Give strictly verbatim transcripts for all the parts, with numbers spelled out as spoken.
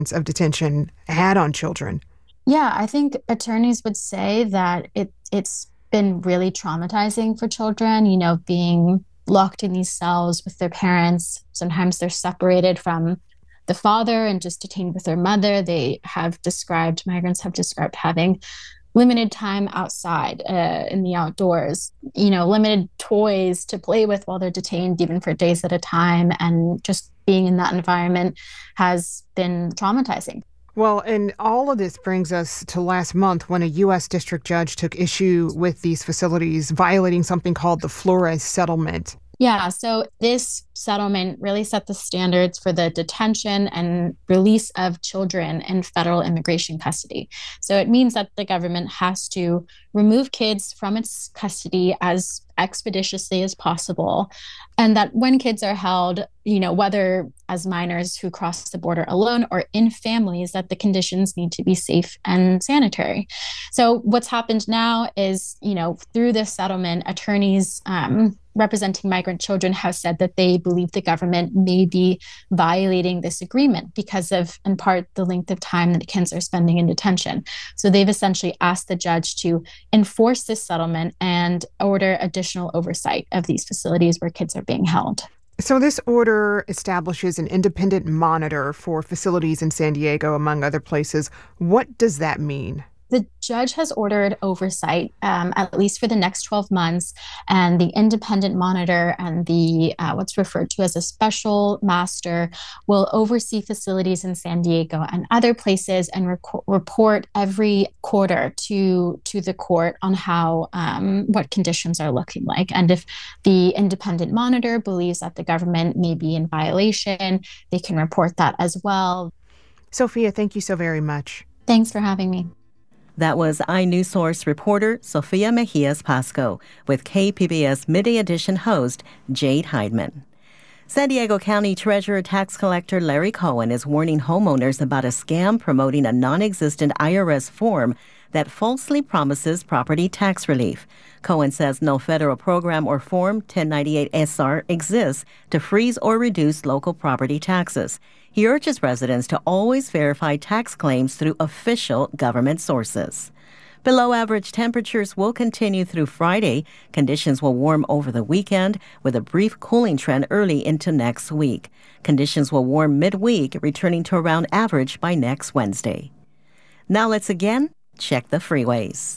of detention had on children? Yeah, I think attorneys would say that it it's been really traumatizing for children, you know, being locked in these cells with their parents. Sometimes they're separated from the father and just detained with their mother. They have described, migrants have described having limited time outside uh, in the outdoors, you know, limited toys to play with while they're detained, even for days at a time. And just being in that environment has been traumatizing. Well, and all of this brings us to last month when a U S district judge took issue with these facilities violating something called the Flores Settlement. Yeah, so this settlement really set the standards for the detention and release of children in federal immigration custody. So it means that the government has to remove kids from its custody as expeditiously as possible. And that when kids are held, you know, whether as minors who cross the border alone or in families, that the conditions need to be safe and sanitary. So what's happened now is, you know, through this settlement, attorneys um, representing migrant children have said that they believe the government may be violating this agreement because of, in part, the length of time that kids are spending in detention. So they've essentially asked the judge to enforce this settlement and order additional oversight of these facilities where kids are being held. So this order establishes an independent monitor for facilities in San Diego, among other places. What does that mean? The judge has ordered oversight, um, at least for the next twelve months, and the independent monitor and the uh, what's referred to as a special master will oversee facilities in San Diego and other places and rec- report every quarter to to the court on how um, what conditions are looking like. And if the independent monitor believes that the government may be in violation, they can report that as well. Sophia, thank you so very much. Thanks for having me. That was iNewsSource reporter Sofia Mejias Pasco with K P B S Midday Edition host Jade Heidman. San Diego County Treasurer Tax Collector Larry Cohen is warning homeowners about a scam promoting a non-existent I R S form that falsely promises property tax relief. Cohen says no federal program or Form ten ninety-eight S R exists to freeze or reduce local property taxes. He urges residents to always verify tax claims through official government sources. Below average temperatures will continue through Friday. Conditions will warm over the weekend with a brief cooling trend early into next week. Conditions will warm midweek, returning to around average by next Wednesday. Now let's again check the freeways.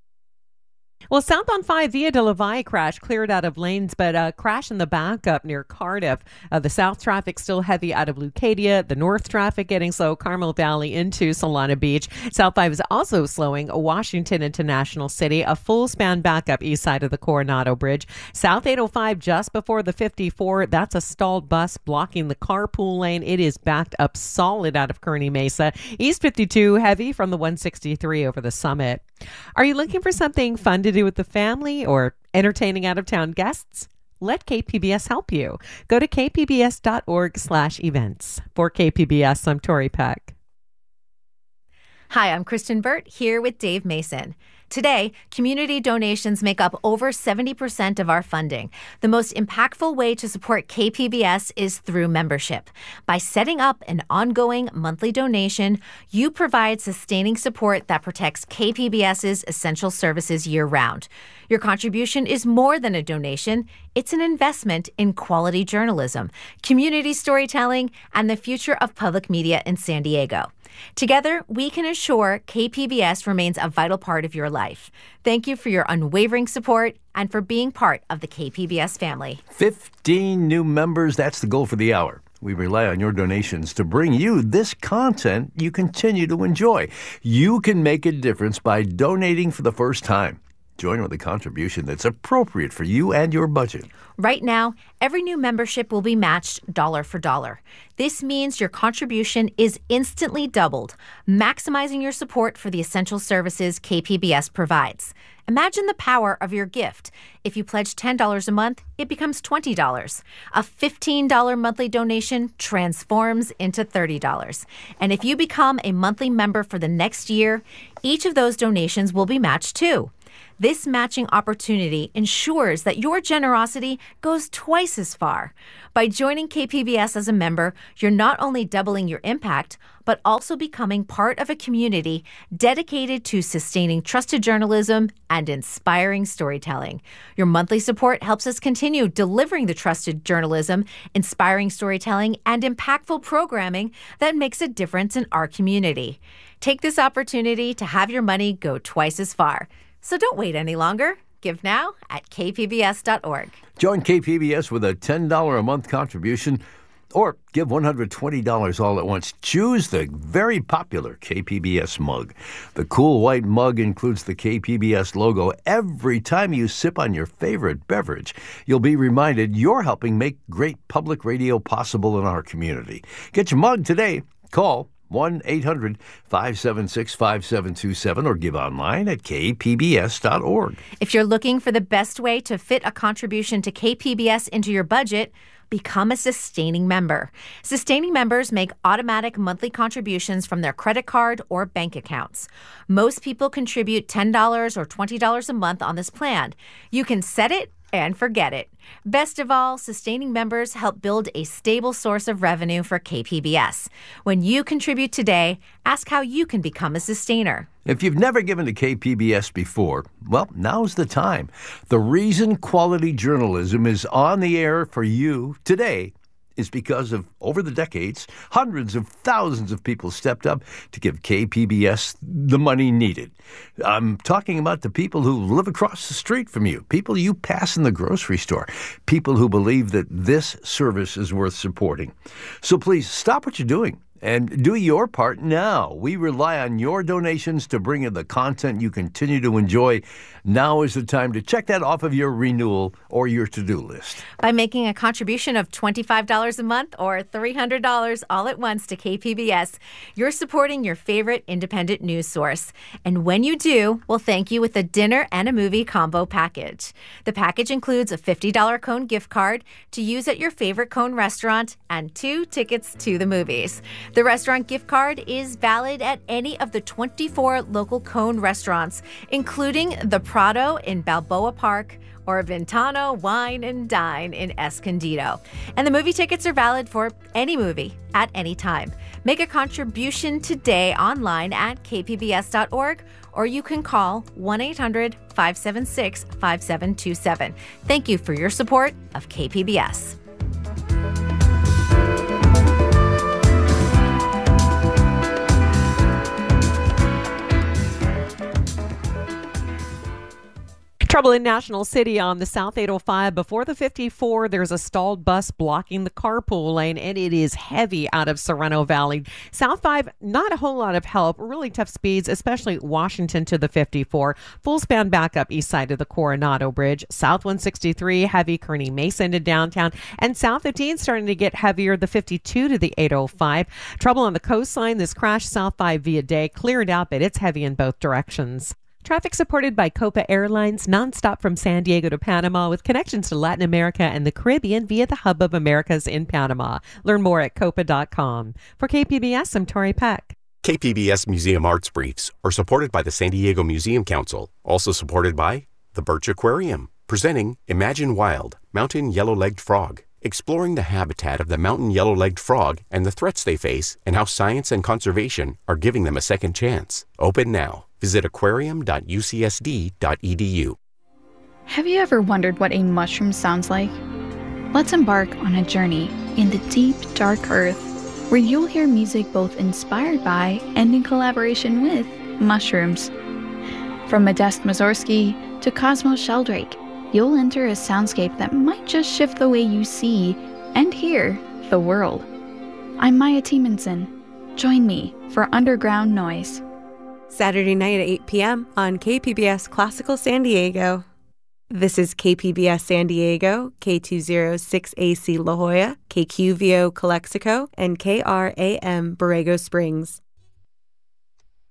Well, south on five Via de la Valle crash cleared out of lanes, but a crash in the backup near Cardiff. Uh, the south traffic still heavy out of Leucadia. The north traffic getting slow Carmel Valley into Solana Beach. South five is also slowing Washington into National City. A full span backup east side of the Coronado Bridge. South eight oh five just before the fifty-four. That's a stalled bus blocking the carpool lane. It is backed up solid out of Kearney Mesa. East fifty-two heavy from the one sixty-three over the Summit. Are you looking for something fun to do with the family or entertaining out-of-town guests? Let K P B S help you. Go to kpbs.org slash events. For K P B S, I'm Tori Peck. Hi, I'm Kristen Burt here with Dave Mason. Today, community donations make up over seventy percent of our funding. The most impactful way to support K P B S is through membership. By setting up an ongoing monthly donation, you provide sustaining support that protects KPBS's essential services year-round. Your contribution is more than a donation. It's an investment in quality journalism, community storytelling, and the future of public media in San Diego. Together, we can ensure K P B S remains a vital part of your life. Thank you for your unwavering support and for being part of the K P B S family. fifteen new members, that's the goal for the hour. We rely on your donations to bring you this content you continue to enjoy. You can make a difference by donating for the first time. Join with a contribution that's appropriate for you and your budget. Right now, every new membership will be matched dollar for dollar. This means your contribution is instantly doubled, maximizing your support for the essential services K P B S provides. Imagine the power of your gift. If you pledge ten dollars a month, it becomes twenty dollars. A fifteen dollars monthly donation transforms into thirty dollars. And if you become a monthly member for the next year, each of those donations will be matched too. This matching opportunity ensures that your generosity goes twice as far. By joining K P B S as a member, you're not only doubling your impact, but also becoming part of a community dedicated to sustaining trusted journalism and inspiring storytelling. Your monthly support helps us continue delivering the trusted journalism, inspiring storytelling, and impactful programming that makes a difference in our community. Take this opportunity to have your money go twice as far. So don't wait any longer. Give now at k p b s dot org. Join K P B S with a ten dollars a month contribution or give one hundred twenty dollars all at once. Choose the very popular K P B S mug. The cool white mug includes the K P B S logo. Every time you sip on your favorite beverage, you'll be reminded you're helping make great public radio possible in our community. Get your mug today. Call one eight hundred five seven six five seven two seven or give online at k p b s dot org. If you're looking for the best way to fit a contribution to K P B S into your budget, become a sustaining member. Sustaining members make automatic monthly contributions from their credit card or bank accounts. Most people contribute ten dollars or twenty dollars a month on this plan. You can set it and forget it. Best of all, sustaining members help build a stable source of revenue for K P B S. When you contribute today, ask how you can become a sustainer. If you've never given to K P B S before, well, now's the time. The reason quality journalism is on the air for you today is because of, over the decades, hundreds of thousands of people stepped up to give K P B S the money needed. I'm talking about the people who live across the street from you, people you pass in the grocery store, people who believe that this service is worth supporting. So please stop what you're doing and do your part now. We rely on your donations to bring in the content you continue to enjoy. Now is the time to check that off of your renewal or your to-do list. By making a contribution of twenty-five dollars a month or three hundred dollars all at once to K P B S, you're supporting your favorite independent news source. And when you do, we'll thank you with a dinner and a movie combo package. The package includes a fifty dollars Cone gift card to use at your favorite Cone restaurant and two tickets to the movies. The restaurant gift card is valid at any of the twenty-four local Cone restaurants, including the Prado in Balboa Park or Ventano Wine and Dine in Escondido. And the movie tickets are valid for any movie at any time. Make a contribution today online at k p b s dot org, or you can call one eight hundred five seven six five seven two seven. Thank you for your support of K P B S. Trouble in National City on the South eight oh five. Before the fifty-four, there's a stalled bus blocking the carpool lane, and it is heavy out of Sereno Valley. South five, not a whole lot of help. Really tough speeds, especially Washington to the fifty-four. Full span backup east side of the Coronado Bridge. South one sixty-three, heavy Kearney Mason to downtown. And South fifteen starting to get heavier, the fifty-two to the eight oh five. Trouble on the coastline. This crash South five via day cleared out, but it's heavy in both directions. Traffic supported by Copa Airlines, nonstop from San Diego to Panama with connections to Latin America and the Caribbean via the Hub of Americas in Panama. Learn more at copa dot com. For K P B S, I'm Tori Peck. K P B S Museum Arts Briefs are supported by the San Diego Museum Council, also supported by the Birch Aquarium, presenting Imagine Wild, Mountain Yellow-Legged Frog, exploring the habitat of the mountain yellow-legged frog and the threats they face and how science and conservation are giving them a second chance. Open now. Visit aquarium dot u c s d dot e d u. Have you ever wondered what a mushroom sounds like? Let's embark on a journey in the deep, dark earth, where you'll hear music both inspired by and in collaboration with mushrooms. From Modest Mussorgsky to Cosmo Sheldrake, you'll enter a soundscape that might just shift the way you see and hear the world. I'm Maya Tiemanson. Join me for Underground Noise. Saturday night at eight p.m. on K P B S Classical San Diego. This is K P B S San Diego, K two oh six A C La Jolla, K Q V O Calexico, and K R A M Borrego Springs.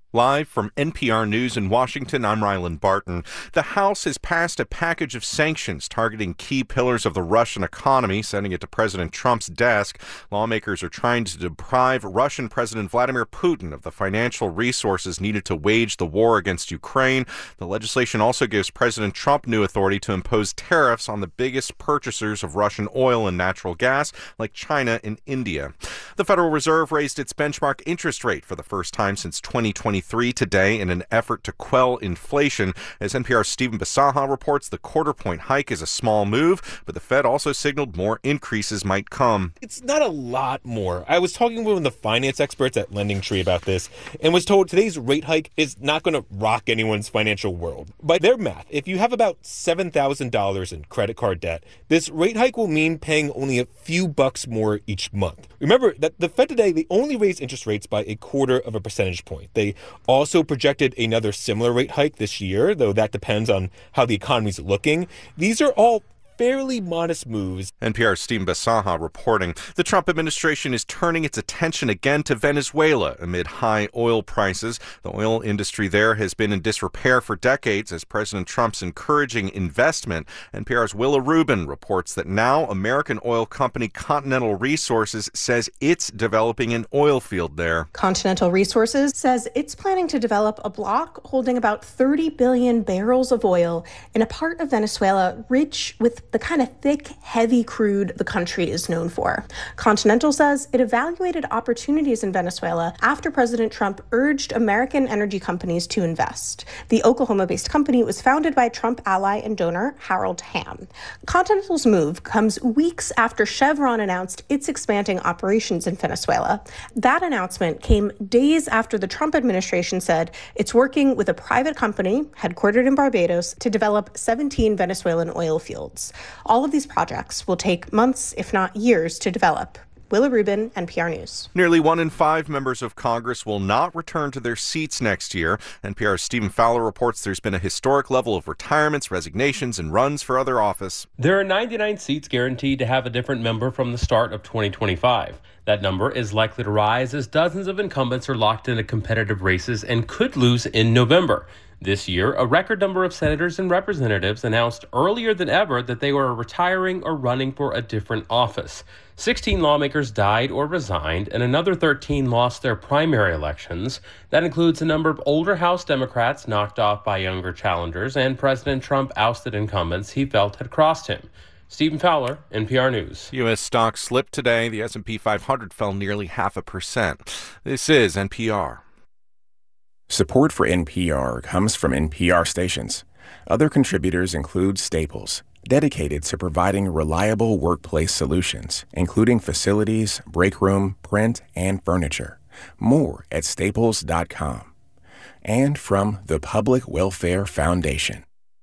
Live from N P R News in Washington, I'm Ryland Barton. The House has passed a package of sanctions targeting key pillars of the Russian economy, sending it to President Trump's desk. Lawmakers are trying to deprive Russian President Vladimir Putin of the financial resources needed to wage the war against Ukraine. The legislation also gives President Trump new authority to impose tariffs on the biggest purchasers of Russian oil and natural gas, like China and India. The Federal Reserve raised its benchmark interest rate for the first time since twenty twenty-three today in an effort to quell inflation. As N P R's Stephen Basaha reports, the quarter point hike is a small move, but the Fed also signaled more increases might come. It's not a lot more. I was talking with one of the finance experts at LendingTree about this and was told today's rate hike is not going to rock anyone's financial world. By their math, if you have about seven thousand dollars in credit card debt, this rate hike will mean paying only a few bucks more each month. Remember that the Fed today, they only raised interest rates by a quarter of a percentage point. They also projected another similar rate hike this year, though that depends on how the economy's looking. These are all fairly modest moves. N P R's Steve Basaha reporting. The Trump administration is turning its attention again to Venezuela amid high oil prices. The oil industry there has been in disrepair for decades as President Trump's encouraging investment. N P R's Willa Rubin reports that now American oil company Continental Resources says it's developing an oil field there. Continental Resources says it's planning to develop a block holding about thirty billion barrels of oil in a part of Venezuela rich with the kind of thick, heavy crude the country is known for. Continental says it evaluated opportunities in Venezuela after President Trump urged American energy companies to invest. The Oklahoma-based company was founded by Trump ally and donor Harold Hamm. Continental's move comes weeks after Chevron announced it's expanding operations in Venezuela. That announcement came days after the Trump administration said it's working with a private company headquartered in Barbados to develop seventeen Venezuelan oil fields. All of these projects will take months, if not years, to develop. Willa Rubin, N P R News. Nearly one in five members of Congress will not return to their seats next year. N P R's Stephen Fowler reports there's been a historic level of retirements, resignations, and runs for other office. There are ninety-nine seats guaranteed to have a different member from the start of twenty twenty-five. That number is likely to rise as dozens of incumbents are locked into competitive races and could lose in November. This year, a record number of senators and representatives announced earlier than ever that they were retiring or running for a different office. sixteen lawmakers died or resigned, and another thirteen lost their primary elections. That includes a number of older House Democrats knocked off by younger challengers, and President Trump ousted incumbents he felt had crossed him. Stephen Fowler, N P R News. U S stocks slipped today. The S and P five hundred fell nearly half a percent. This is N P R. Support for N P R comes from N P R stations. Other contributors include Staples, dedicated to providing reliable workplace solutions, including facilities, break room, print, and furniture. More at staples dot com. And from the Public Welfare Foundation.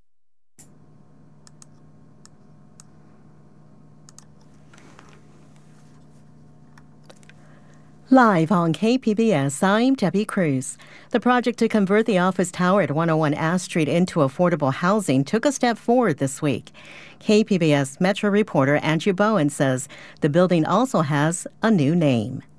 Live on K P B S, I'm Debbie Cruz. The project to convert the office tower at one oh one Ash Street into affordable housing took a step forward this week. K P B S Metro reporter Andrew Bowen says the building also has a new name.